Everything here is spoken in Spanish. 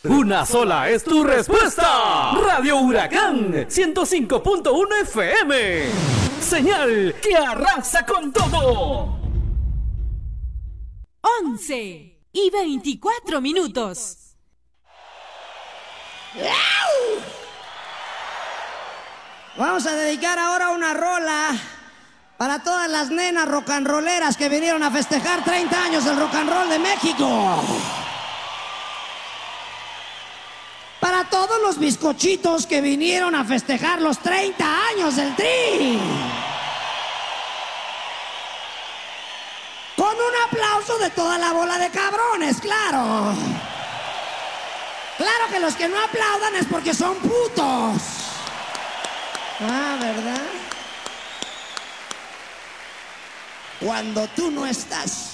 Una sola es tu respuesta. Radio Huracán 105.1 FM. Señal que arrasa con todo. 11:24. Vamos a dedicar ahora una rola para todas las nenas rock and rolleras que vinieron a festejar 30 años del rock and roll de México. Para todos los bizcochitos que vinieron a festejar los 30 años del Tri. Con un aplauso de toda la bola de cabrones, claro. Claro que los que no aplaudan es porque son putos. Ah, ¿verdad? Cuando tú no estás.